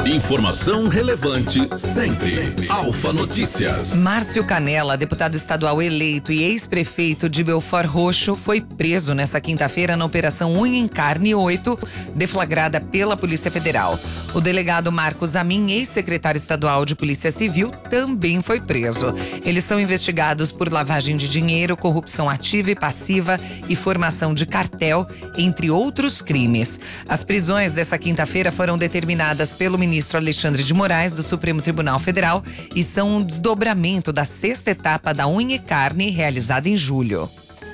Informação relevante sempre. Alfa Notícias. Márcio Canella, deputado estadual eleito e ex-prefeito de Belford Roxo, foi preso nesta quinta-feira na Operação Unha em Carne 8, deflagrada pela Polícia Federal. O delegado Marcos Amin, ex-secretário estadual de Polícia Civil, também foi preso. Eles são investigados por lavagem de dinheiro, corrupção ativa e passiva e formação de cartel, entre outros crimes. As prisões dessa quinta-feira foram determinadas pelo ministro Alexandre de Moraes, do Supremo Tribunal Federal, e são um desdobramento da 6ª etapa da Unha e Carne, realizada em julho.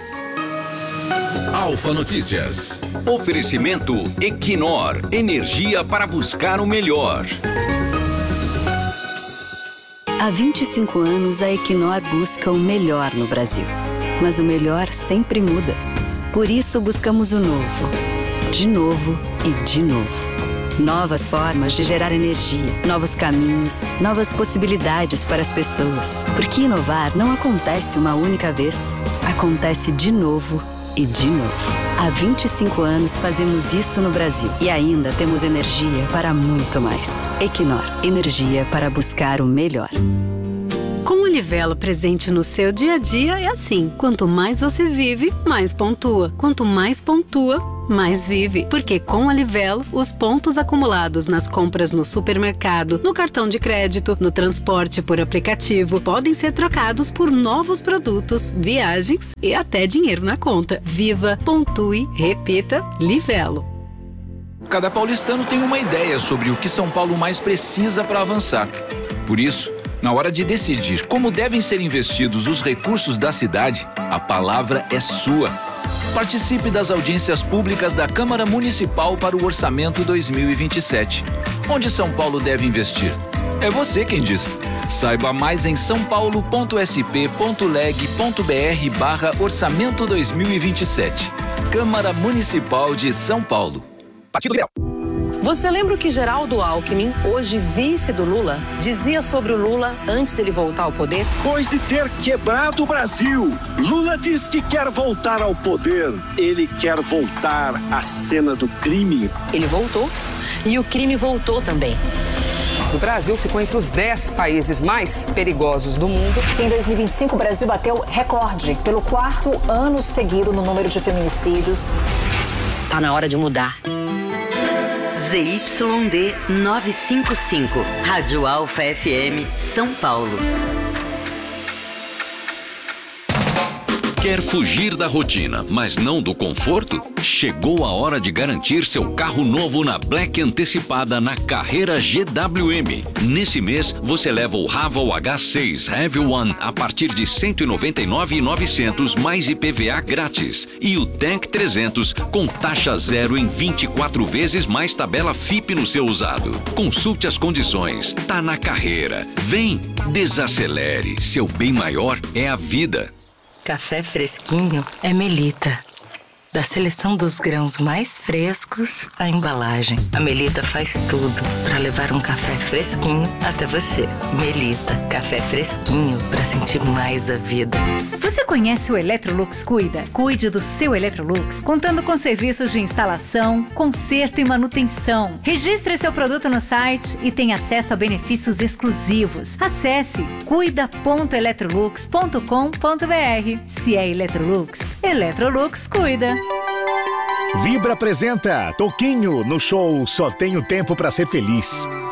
Alfa Notícias. Oferecimento Equinor, energia para buscar o melhor. Há 25 anos, a Equinor busca o melhor no Brasil. Mas o melhor sempre muda. Por isso, buscamos o novo. De novo e de novo. Novas formas de gerar energia, novos caminhos, novas possibilidades para as pessoas. Porque inovar não acontece uma única vez. Acontece de novo e de novo. Há 25 anos fazemos isso no Brasil. E ainda temos energia para muito mais. Equinor, energia para buscar o melhor. Com o Livelo presente no seu dia a dia é assim. Quanto mais você vive, mais pontua. Quanto mais pontua, mais vive. Porque com a Livelo, os pontos acumulados nas compras no supermercado, no cartão de crédito, no transporte por aplicativo, podem ser trocados por novos produtos, viagens e até dinheiro na conta. Viva, pontue, repita, Livelo. Cada paulistano tem uma ideia sobre o que São Paulo mais precisa para avançar. Por isso, na hora de decidir como devem ser investidos os recursos da cidade, a palavra é sua. Participe das audiências públicas da Câmara Municipal para o Orçamento 2027. Onde São Paulo deve investir? É você quem diz. Saiba mais em saopaulo.sp.leg.br/orçamento 2027. Câmara Municipal de São Paulo. Partido Liberal. Você lembra o que Geraldo Alckmin, hoje vice do Lula, dizia sobre o Lula antes dele voltar ao poder? Depois de ter quebrado o Brasil, Lula diz que quer voltar ao poder. Ele quer voltar à cena do crime. Ele voltou e o crime voltou também. O Brasil ficou entre os 10 países mais perigosos do mundo. Em 2025, o Brasil bateu recorde pelo 4º ano seguido no número de feminicídios. Tá na hora de mudar. ZYD 955, Rádio Alfa FM, São Paulo. Quer fugir da rotina, mas não do conforto? Chegou a hora de garantir seu carro novo na Black Antecipada na Carreira GWM. Nesse mês, você leva o Raval H6 Heavy One a partir de R$ 199.900 mais IPVA grátis. E o Tank 300 com taxa zero em 24 vezes mais tabela FIP no seu usado. Consulte as condições. Tá na carreira. Vem, desacelere. Seu bem maior é a vida. Café fresquinho é Melita. Da seleção dos grãos mais frescos à embalagem. A Melita faz tudo para levar um café fresquinho até você. Melita, café fresquinho para sentir mais a vida. Você conhece o Electrolux Cuida? Cuide do seu Electrolux contando com serviços de instalação, conserto e manutenção. Registre seu produto no site e tenha acesso a benefícios exclusivos. Acesse cuida.electrolux.com.br. Se é Electrolux, Electrolux Cuida. Vibra apresenta Toquinho no show Só Tenho Tempo Pra Ser Feliz.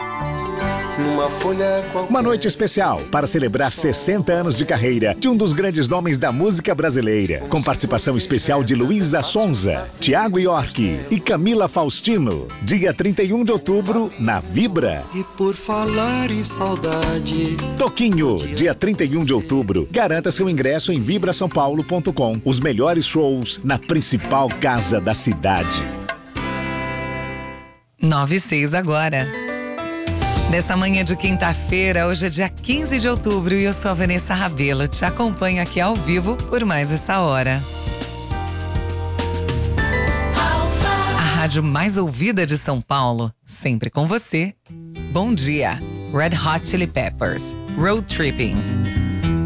Uma noite especial para celebrar 60 anos de carreira de um dos grandes nomes da música brasileira, com participação especial de Luísa Sonza, Tiago York e Camila Faustino, dia 31 de outubro, na Vibra. E por falar em saudade... Toquinho, dia 31 de outubro. Garanta seu ingresso em vibrasaopaulo.com. Os melhores shows na principal casa da cidade. 9:06 agora. Nessa manhã de quinta-feira, hoje é dia 15 de outubro e eu sou a Vanessa Rabelo. Te acompanho aqui ao vivo por mais essa hora. A rádio mais ouvida de São Paulo, sempre com você. Bom dia. Red Hot Chili Peppers, Road Tripping.